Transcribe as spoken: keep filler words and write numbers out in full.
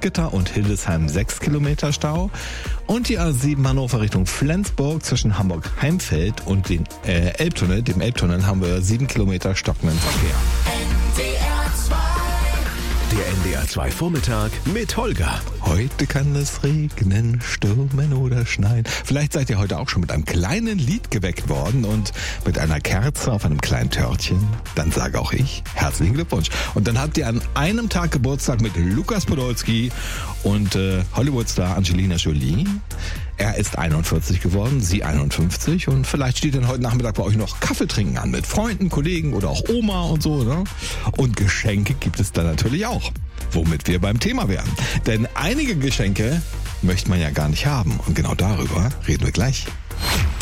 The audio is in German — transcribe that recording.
Salzgitter und Hildesheim sechs Kilometer Stau. Und die A sieben Hannover Richtung Flensburg zwischen Hamburg-Heimfeld und den äh, Elbtunnel, dem Elbtunnel, haben wir sieben Kilometer stockenden Verkehr. Der N D R zwei Vormittag mit Holger. Heute kann es regnen, stürmen oder schneien. Vielleicht seid ihr heute auch schon mit einem kleinen Lied geweckt worden und mit einer Kerze auf einem kleinen Törtchen. Dann sage auch ich herzlichen Glückwunsch. Und dann habt ihr an einem Tag Geburtstag mit Lukas Podolski und äh, Hollywood-Star Angelina Jolie. Er ist einundvierzig geworden, sie einundfünfzig und vielleicht steht dann heute Nachmittag bei euch noch Kaffee trinken an mit Freunden, Kollegen oder auch Oma und so, ne? Und Geschenke gibt es dann natürlich auch, womit wir beim Thema wären. Denn einige Geschenke möchte man ja gar nicht haben und genau darüber reden wir gleich.